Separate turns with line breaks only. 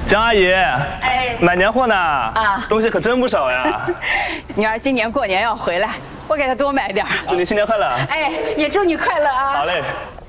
江阿姨，
哎，
买年货呢？啊，东西可真不少呀。
女儿今年过年要回来，我给她多买点儿。
祝你新年快乐。
哎，也祝你快乐啊！
好嘞。